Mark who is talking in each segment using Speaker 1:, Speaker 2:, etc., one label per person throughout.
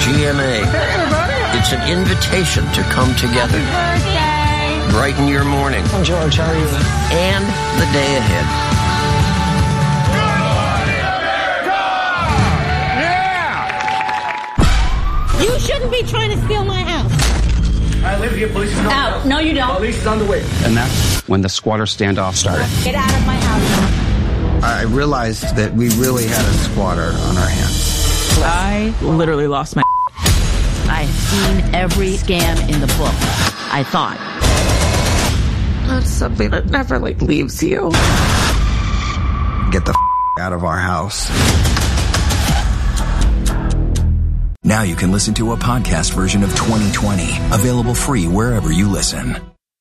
Speaker 1: GMA. It's an invitation to come together. Brighten your morning.
Speaker 2: I'm George, how are you?
Speaker 1: And the day ahead.
Speaker 3: Yeah! You shouldn't be trying to steal my house.
Speaker 4: I live here. Police is on the house.
Speaker 3: No, you don't.
Speaker 4: Police is on the way.
Speaker 5: And that's when the squatter standoff started.
Speaker 3: Get out of my house.
Speaker 6: I realized that we really had a squatter on our hands.
Speaker 7: I literally lost my...
Speaker 8: I've seen every scam in the book. I thought.
Speaker 7: That's something that never, leaves you.
Speaker 6: Get the out of our house.
Speaker 9: Now you can listen to a podcast version of 2020, available free wherever you listen.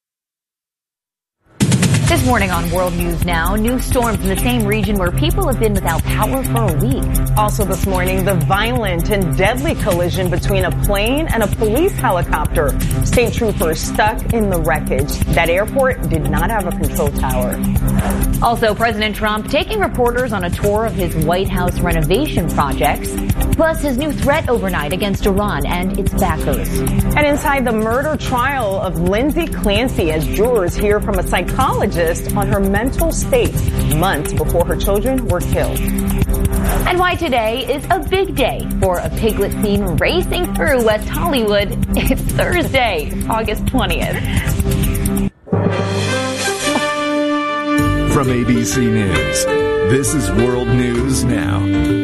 Speaker 10: This morning on World News Now, new storms in the same region where people have been without power for a week.
Speaker 11: Also this morning, the violent and deadly collision between a plane and a police helicopter. State troopers stuck in the wreckage. That airport did not have a control tower.
Speaker 10: Also, President Trump taking reporters on a tour of his White House renovation projects, plus his new threat overnight against Iran and its backers.
Speaker 11: And inside the murder trial of Lindsay Clancy, as jurors hear from a psychologist on her mental state months before her children were killed.
Speaker 10: And why today is a big day for a piglet scene racing through West Hollywood. It's Thursday, August 20th.
Speaker 12: From ABC News, this is World News Now.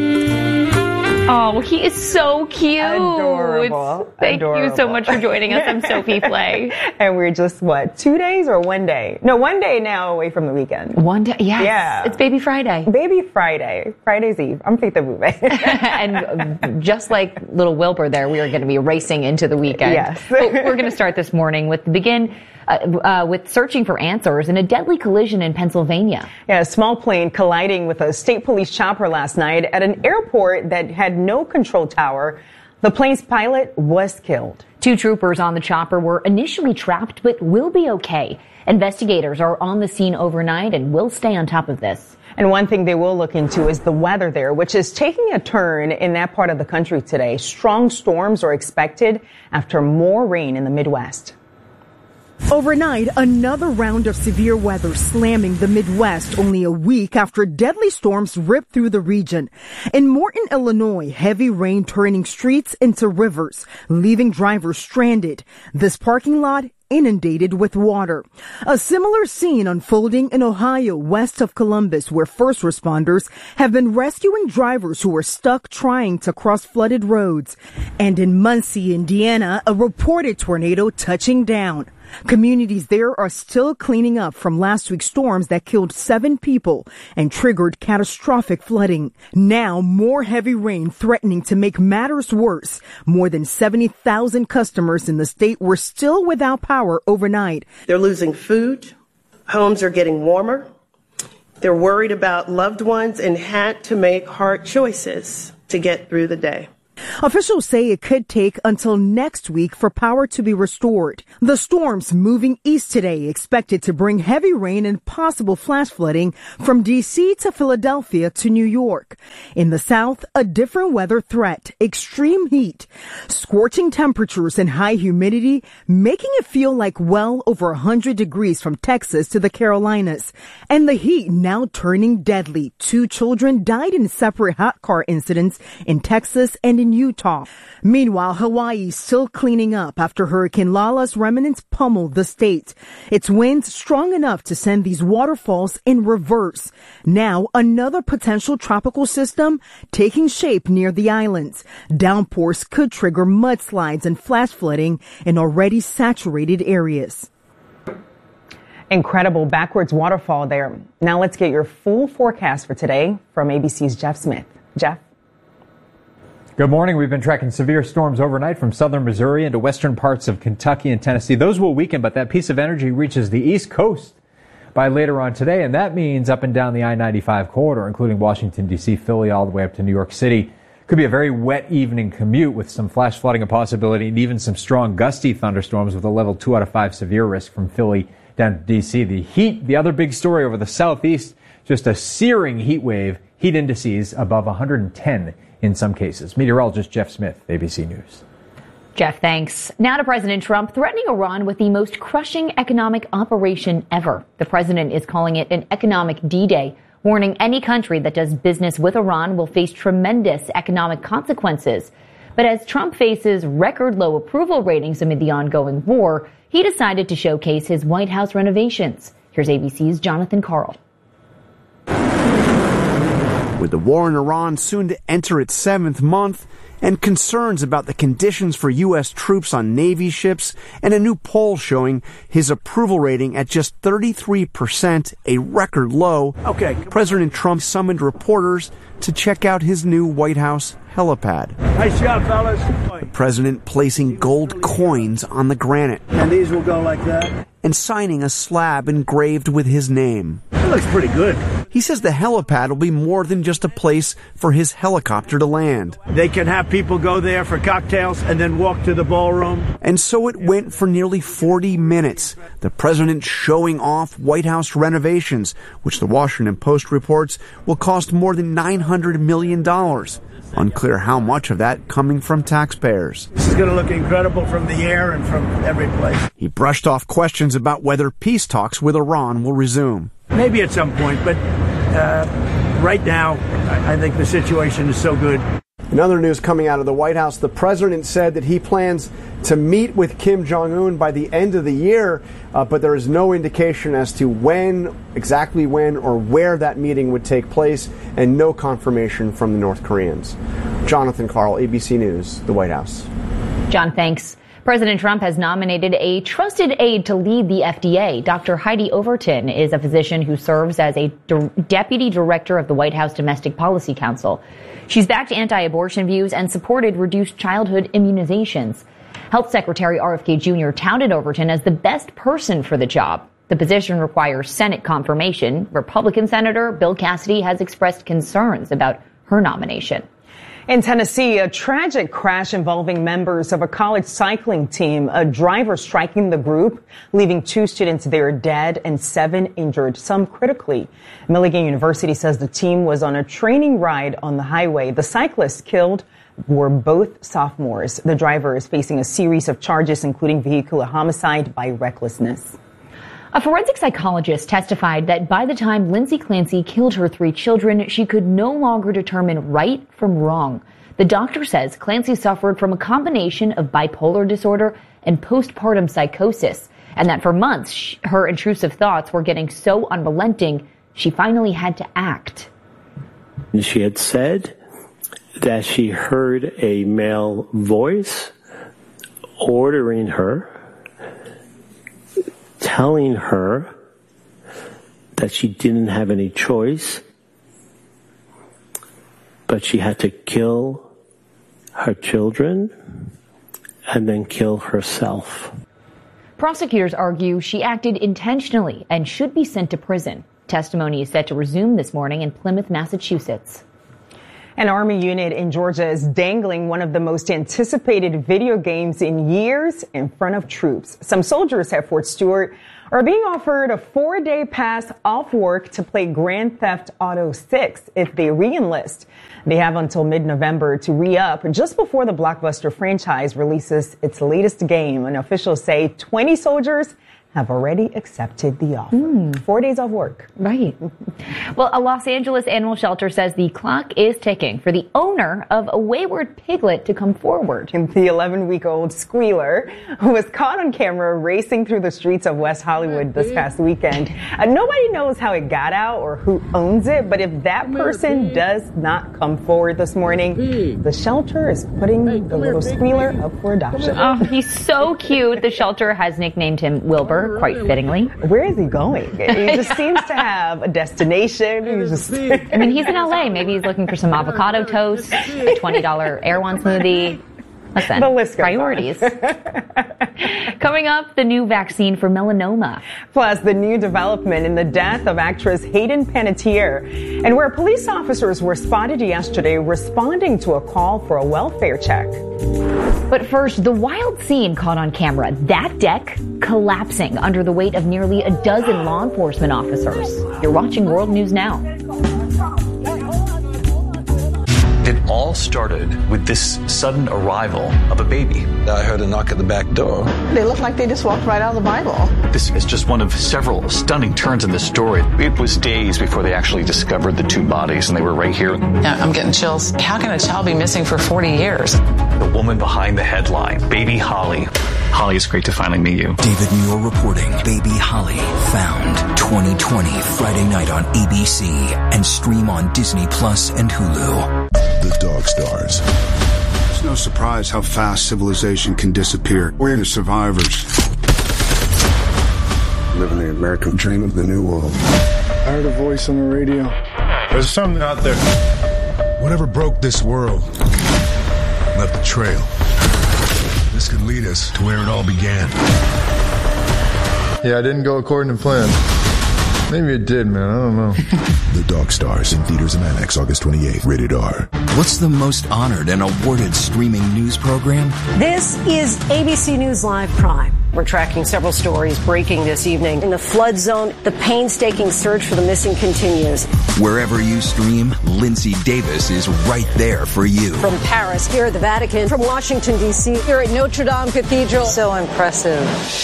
Speaker 10: Oh, he is so cute.
Speaker 11: Adorable.
Speaker 10: Thank you so much for joining us. I'm Sophie Flay.
Speaker 11: And we're just, 2 days or 1 day? No, 1 day now away from the weekend.
Speaker 10: 1 day? Yes.
Speaker 11: Yeah.
Speaker 10: It's Baby Friday.
Speaker 11: Baby Friday. Friday's Eve. I'm Faith Abube.
Speaker 10: And just like little Wilbur there, we are going to be racing into the weekend.
Speaker 11: Yes.
Speaker 10: But we're going to start this morning with with searching for answers in a deadly collision in Pennsylvania.
Speaker 11: Yeah, a small plane colliding with a state police chopper last night at an airport that had no control tower. The plane's pilot was killed.
Speaker 10: 2 troopers on the chopper were initially trapped, but will be okay. Investigators are on the scene overnight and will stay on top of this.
Speaker 11: And one thing they will look into is the weather there, which is taking a turn in that part of the country today. Strong storms are expected after more rain in the Midwest.
Speaker 13: Overnight, another round of severe weather slamming the Midwest only a week after deadly storms ripped through the region. In Morton, Illinois, heavy rain turning streets into rivers, leaving drivers stranded. This parking lot inundated with water. A similar scene unfolding in Ohio, west of Columbus, where first responders have been rescuing drivers who were stuck trying to cross flooded roads. And in Muncie, Indiana, a reported tornado touching down. Communities there are still cleaning up from last week's storms that killed 7 people and triggered catastrophic flooding. Now, more heavy rain threatening to make matters worse. More than 70,000 customers in the state were still without power overnight.
Speaker 14: They're losing food. Homes are getting warmer. They're worried about loved ones and had to make hard choices to get through the day.
Speaker 13: Officials say it could take until next week for power to be restored. The storms moving east today expected to bring heavy rain and possible flash flooding from D.C. to Philadelphia to New York. In the south, a different weather threat, extreme heat, scorching temperatures and high humidity, making it feel like well over 100 degrees from Texas to the Carolinas. And the heat now turning deadly. 2 children died in separate hot car incidents in Texas and in Utah. Meanwhile, Hawaii is still cleaning up after Hurricane Lala's remnants pummeled the state. Its winds strong enough to send these waterfalls in reverse. Now, another potential tropical system taking shape near the islands. Downpours could trigger mudslides and flash flooding in already saturated areas.
Speaker 11: Incredible backwards waterfall there. Now let's get your full forecast for today from ABC's Jeff Smith. Jeff?
Speaker 15: Good morning. We've been tracking severe storms overnight from southern Missouri into western parts of Kentucky and Tennessee. Those will weaken, but that piece of energy reaches the East Coast by later on today, and that means up and down the I-95 corridor, including Washington, D.C., Philly, all the way up to New York City. Could be a very wet evening commute with some flash flooding a possibility and even some strong gusty thunderstorms with a level 2 out of 5 severe risk from Philly down to D.C. The heat, the other big story over the southeast, just a searing heat wave, heat indices above 110 in some cases. Meteorologist Jeff Smith, ABC News.
Speaker 10: Jeff, thanks. Now to President Trump threatening Iran with the most crushing economic operation ever. The president is calling it an economic D-Day, warning any country that does business with Iran will face tremendous economic consequences. But as Trump faces record low approval ratings amid the ongoing war, he decided to showcase his White House renovations. Here's ABC's Jonathan Karl.
Speaker 2: With the war in Iran soon to enter its 7th month, and concerns about the conditions for U.S. troops on Navy ships, and a new poll showing his approval rating at just 33%, a record low, President Trump summoned reporters to check out his new White House helipad.
Speaker 16: Nice job, fellas.
Speaker 2: The president placing gold coins on the granite.
Speaker 16: And these will go like that.
Speaker 2: And signing a slab engraved with his name.
Speaker 16: That looks pretty good.
Speaker 2: He says the helipad will be more than just a place for his helicopter to land.
Speaker 16: They can have people go there for cocktails and then walk to the ballroom.
Speaker 2: And so it went for nearly 40 minutes. The president showing off White House renovations, which the Washington Post reports will cost more than $900 million. Unclear how much of that coming from taxpayers.
Speaker 16: This is going to look incredible from the air and from every place.
Speaker 2: He brushed off questions about whether peace talks with Iran will resume.
Speaker 16: Maybe at some point, but right now, I think the situation is so good.
Speaker 17: In other news coming out of the White House, the president said that he plans to meet with Kim Jong-un by the end of the year, but there is no indication as to exactly when or where that meeting would take place, and no confirmation from the North Koreans. Jonathan Karl, ABC News, the White House.
Speaker 10: John, thanks. President Trump has nominated a trusted aide to lead the FDA. Dr. Heidi Overton is a physician who serves as a deputy director of the White House Domestic Policy Council. She's backed anti-abortion views and supported reduced childhood immunizations. Health Secretary RFK Jr. touted Overton as the best person for the job. The position requires Senate confirmation. Republican Senator Bill Cassidy has expressed concerns about her nomination.
Speaker 11: In Tennessee, a tragic crash involving members of a college cycling team, a driver striking the group, leaving 2 students there dead and 7 injured, some critically. Milligan University says the team was on a training ride on the highway. The cyclists killed were both sophomores. The driver is facing a series of charges, including vehicular homicide by recklessness.
Speaker 10: A forensic psychologist testified that by the time Lindsay Clancy killed her 3 children, she could no longer determine right from wrong. The doctor says Clancy suffered from a combination of bipolar disorder and postpartum psychosis, and that for months her intrusive thoughts were getting so unrelenting, she finally had to act.
Speaker 18: She had said that she heard a male voice ordering her, telling her that she didn't have any choice, but she had to kill her children and then kill herself.
Speaker 10: Prosecutors argue she acted intentionally and should be sent to prison. Testimony is set to resume this morning in Plymouth, Massachusetts.
Speaker 11: An Army unit in Georgia is dangling one of the most anticipated video games in years in front of troops. Some soldiers at Fort Stewart are being offered a 4-day pass off work to play Grand Theft Auto 6 if they re-enlist. They have until mid-November to re-up just before the blockbuster franchise releases its latest game. And officials say 20 soldiers have already accepted the offer. 4 days off work.
Speaker 10: Right. Well, a Los Angeles animal shelter says the clock is ticking for the owner of a wayward piglet to come forward.
Speaker 11: The 11-week-old Squealer, who was caught on camera racing through the streets of West Hollywood this past weekend. Nobody knows how it got out or who owns it, but if that person does not come forward this morning, the shelter is putting the little Squealer up for adoption.
Speaker 10: Oh, he's so cute. The shelter has nicknamed him Wilbur, quite fittingly.
Speaker 11: Where is he going? He just seems to have a destination.
Speaker 10: I mean, he's in LA. Maybe he's looking for some avocado toast, a $20 Erewhon smoothie. Listen,
Speaker 11: the list goes
Speaker 10: priorities. Coming up, the new vaccine for melanoma.
Speaker 11: Plus, the new development in the death of actress Hayden Panettiere, and where police officers were spotted yesterday responding to a call for a welfare check.
Speaker 10: But first, the wild scene caught on camera. That deck collapsing under the weight of nearly a dozen law enforcement officers. You're watching World News Now.
Speaker 1: It all
Speaker 19: started with this sudden arrival of a baby.
Speaker 20: I heard a knock at the back door.
Speaker 7: They look like they just walked right out of the Bible.
Speaker 19: This is just one of several stunning turns in the story. It was days before they actually discovered the two bodies, and they were right here.
Speaker 7: Yeah, I'm getting chills. How can a child be missing for 40 years?
Speaker 19: The woman behind the headline, Baby Holly. Holly, it's great to finally meet you.
Speaker 9: David Muir reporting Baby Holly found 2020 Friday night on ABC and stream on Disney Plus and Hulu.
Speaker 21: The Dog Stars. It's no surprise how fast civilization can disappear. We're the survivors. Living the American dream of the new world.
Speaker 22: I heard a voice on the radio.
Speaker 21: There's something out there. Whatever broke this world left a trail. This could lead us to where it all began.
Speaker 22: Yeah, I didn't go according to plan. Maybe it did, man. I don't know.
Speaker 21: The Dog Stars in theaters and IMAX August 28th. Rated R.
Speaker 9: What's the most honored and awarded streaming news program?
Speaker 23: This is ABC News Live Prime. We're tracking several stories breaking this evening. In the flood zone, the painstaking search for the missing continues.
Speaker 9: Wherever you stream, Lindsay Davis is right there for you.
Speaker 23: From Paris, here at the Vatican, from Washington, D.C., here at Notre Dame Cathedral. So impressive.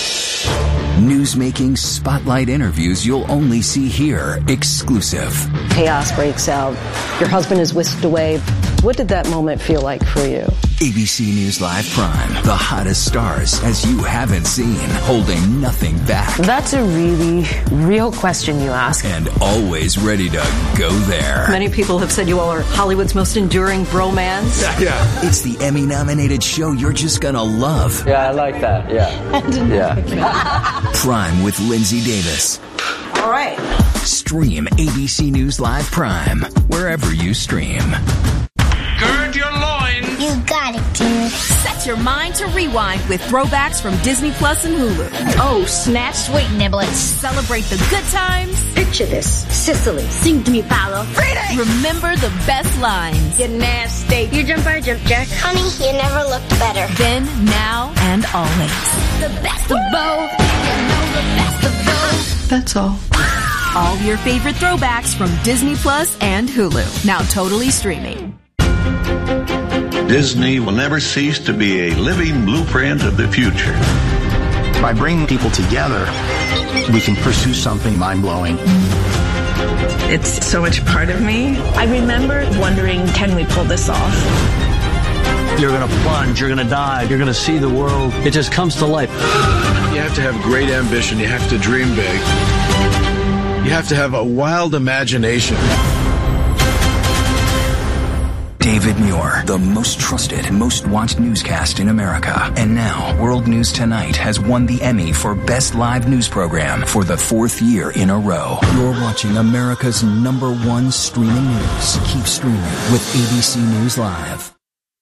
Speaker 9: Newsmaking spotlight interviews you'll only see here, exclusive.
Speaker 23: Chaos breaks out. Your husband is whisked away. What did that moment feel like for you?
Speaker 9: ABC News Live Prime, the hottest stars as you haven't seen, holding nothing back.
Speaker 23: That's a really real question you ask.
Speaker 9: And always ready to go there.
Speaker 23: Many people have said you all are Hollywood's most enduring bromance.
Speaker 9: Yeah. It's the Emmy-nominated show you're just gonna love.
Speaker 24: Yeah, I like that. Yeah.
Speaker 9: Prime with Lindsay Davis.
Speaker 23: All right.
Speaker 9: Stream ABC News Live Prime, wherever you stream.
Speaker 25: Gird your loins.
Speaker 26: You got it, dude.
Speaker 27: Set your mind to rewind with throwbacks from Disney Plus and Hulu.
Speaker 26: Oh, snap, sweet niblets.
Speaker 27: Celebrate the good times.
Speaker 23: Picture this. Sicily.
Speaker 26: Sing to me, Paolo.
Speaker 27: Friday. Remember the best lines.
Speaker 26: You're nasty. You jump, I jump, Jack. Honey, you never looked better.
Speaker 27: Then, now, and always.
Speaker 26: The best of both. You know the best of both.
Speaker 7: That's all.
Speaker 27: All your favorite throwbacks from Disney Plus and Hulu. Now totally streaming.
Speaker 28: Disney will never cease to be a living blueprint of the future.
Speaker 29: By bringing people together, we can pursue something mind-blowing.
Speaker 7: It's so much part of me. I remember wondering, can we pull this off?
Speaker 30: You're going to plunge, you're going to dive, you're going to see the world. It just comes to life.
Speaker 21: You have to have great ambition. You have to dream big. You have to have a wild imagination.
Speaker 9: David Muir, the most trusted, most watched newscast in America. And now, World News Tonight has won the Emmy for Best Live News Program for the 4th year in a row. You're watching America's #1 streaming news. Keep streaming with ABC News Live.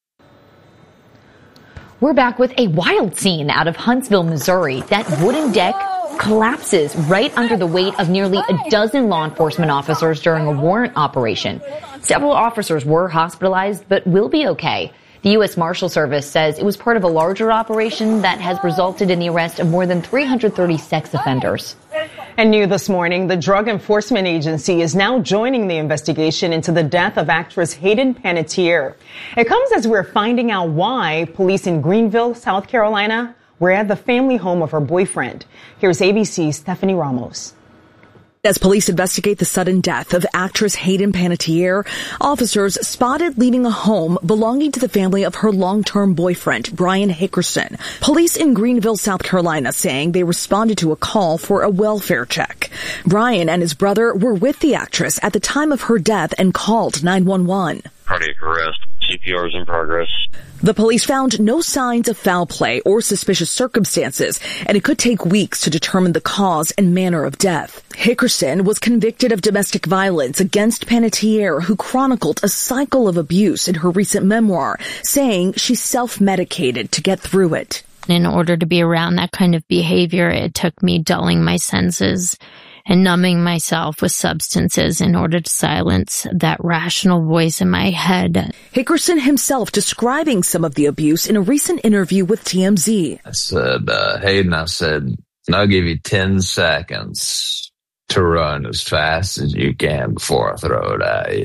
Speaker 10: We're back with a wild scene out of Huntsville, Missouri. That wooden deck collapses right under the weight of nearly a dozen law enforcement officers during a warrant operation. Several officers were hospitalized, but will be okay. The U.S. Marshal Service says it was part of a larger operation that has resulted in the arrest of more than 330 sex offenders.
Speaker 11: And new this morning, the Drug Enforcement Agency is now joining the investigation into the death of actress Hayden Panettiere. It comes as we're finding out why police in Greenville, South Carolina, were at the family home of her boyfriend. Here's ABC's Stephanie Ramos.
Speaker 31: As police investigate the sudden death of actress Hayden Panettiere, officers spotted leaving a home belonging to the family of her long-term boyfriend, Brian Hickerson. Police in Greenville, South Carolina, saying they responded to a call for a welfare check. Brian and his brother were with the actress at the time of her death and called 911.
Speaker 32: Cardiac arrest. CPR is in progress.
Speaker 31: The police found no signs of foul play or suspicious circumstances, and it could take weeks to determine the cause and manner of death. Hickerson was convicted of domestic violence against Panettiere, who chronicled a cycle of abuse in her recent memoir, saying she self-medicated to get through it.
Speaker 33: In order to be around that kind of behavior, it took me dulling my senses and numbing myself with substances in order to silence that rational voice in my head.
Speaker 31: Hickerson himself describing some of the abuse in a recent interview with TMZ.
Speaker 34: I said, Hayden, I'll give you 10 seconds to run as fast as you can before I throw it at you.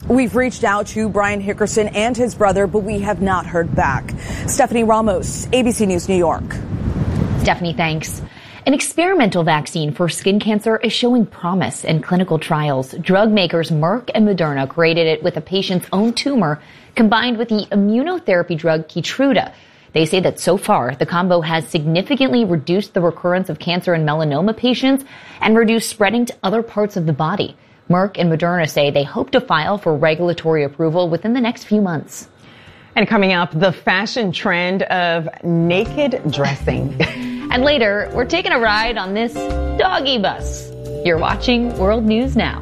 Speaker 31: We've reached out to Brian Hickerson and his brother, but we have not heard back. Stephanie Ramos, ABC News, New York.
Speaker 10: Stephanie, thanks. An experimental vaccine for skin cancer is showing promise in clinical trials. Drug makers Merck and Moderna created it with a patient's own tumor combined with the immunotherapy drug Keytruda. They say that so far, the combo has significantly reduced the recurrence of cancer in melanoma patients and reduced spreading to other parts of the body. Merck and Moderna say they hope to file for regulatory approval within the next few months.
Speaker 11: And coming up, the fashion trend of naked dressing.
Speaker 10: And later, we're taking a ride on this doggy bus. You're watching World News Now.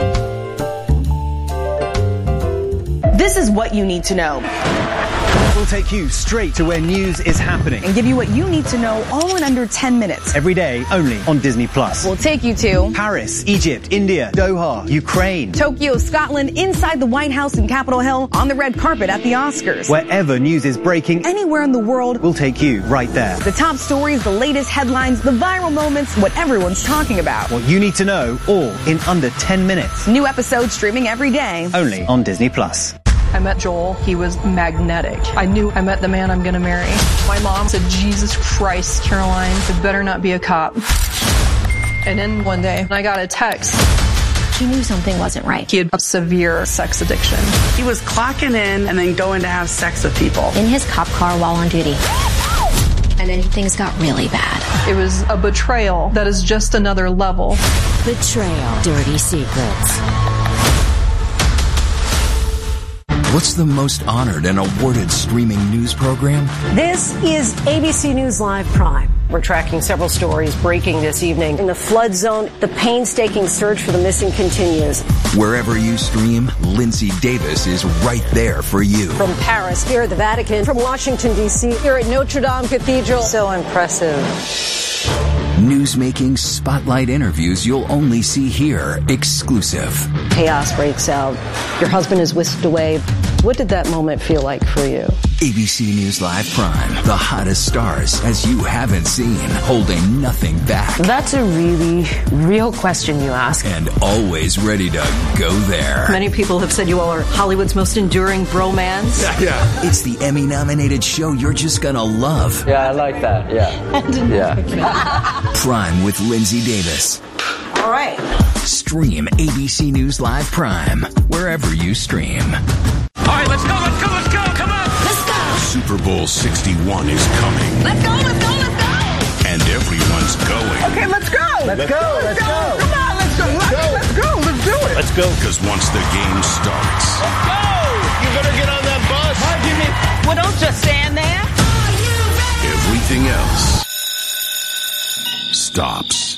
Speaker 31: This is what you need to know.
Speaker 1: We'll take you straight to where news is happening
Speaker 31: and give you what you need to know all in under 10 minutes.
Speaker 1: Every day, only on Disney+.
Speaker 31: We'll take you to
Speaker 1: Paris, Egypt, India, Doha, Ukraine,
Speaker 31: Tokyo, Scotland, inside the White House and Capitol Hill, on the red carpet at the Oscars.
Speaker 1: Wherever news is breaking,
Speaker 31: anywhere in the world,
Speaker 1: we'll take you right there.
Speaker 31: The top stories, the latest headlines, the viral moments, what everyone's talking about.
Speaker 1: What you need to know, all in under 10 minutes.
Speaker 31: New episodes streaming every day.
Speaker 1: Only on Disney+.
Speaker 2: I met Joel. He was magnetic. I knew I met the man I'm going to marry. My mom said, Jesus Christ, Caroline, it better not be a cop. And then one day, I got a text.
Speaker 3: He knew something wasn't right.
Speaker 2: He had a severe sex addiction.
Speaker 4: He was clocking in and then going to have sex with people.
Speaker 3: In his cop car while on duty. And then things got really bad.
Speaker 2: It was a betrayal that is just another level.
Speaker 3: Betrayal. Dirty secrets.
Speaker 9: What's the most honored and awarded streaming news program?
Speaker 23: This is ABC News Live Prime. We're tracking several stories breaking this evening. In the flood zone, the painstaking search for the missing continues.
Speaker 9: Wherever you stream, Lindsay Davis is right there for you.
Speaker 23: From Paris, here at the Vatican, from Washington, D.C., here at Notre Dame Cathedral. So impressive.
Speaker 9: Newsmaking spotlight interviews you'll only see here, exclusive.
Speaker 23: Chaos breaks out. Your husband is whisked away. What did that moment feel like for you?
Speaker 9: ABC News Live Prime, the hottest stars as you haven't seen, holding nothing back.
Speaker 23: That's a really real question you ask.
Speaker 9: And always ready to go there.
Speaker 23: Many people have said you all are Hollywood's most enduring bromance.
Speaker 9: Yeah. It's the Emmy-nominated show you're just gonna love.
Speaker 24: Yeah, I like that. Yeah.
Speaker 9: Prime with Lindsay Davis.
Speaker 23: All right.
Speaker 9: Stream ABC News Live Prime wherever you stream.
Speaker 25: All right, let's go. Come on.
Speaker 26: Let's go.
Speaker 21: Super Bowl 61 is coming.
Speaker 26: Let's go.
Speaker 21: And everyone's going.
Speaker 4: Okay, let's go.
Speaker 21: Let's go.
Speaker 4: Come on, let's go. Let's go. Let's do it.
Speaker 21: Let's go. Because once the game starts.
Speaker 4: Let's go. You better get on that bus. Well, don't just stand there.
Speaker 21: Everything else stops.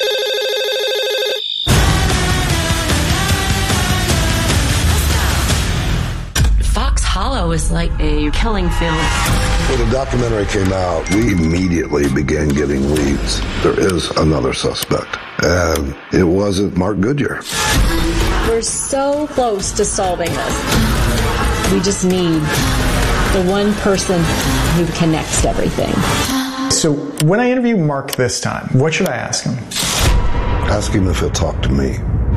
Speaker 23: Fox Hollow is like a killing field.
Speaker 21: When the documentary came out, we immediately began getting leads. There is another suspect, and it wasn't Mark Goodyear.
Speaker 23: We're so close to solving this. We just need the one person who connects everything.
Speaker 5: So when I interview Mark this time, what should I ask him?
Speaker 21: Ask him if he'll talk to me.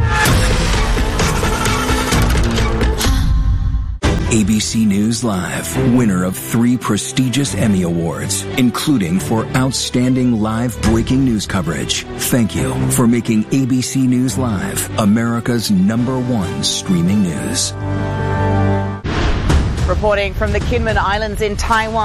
Speaker 9: ABC News Live, winner of 3 prestigious Emmy Awards, including for outstanding live breaking news coverage. Thank you for making ABC News Live America's #1 streaming news.
Speaker 6: Reporting from the Kinmen Islands in Taiwan.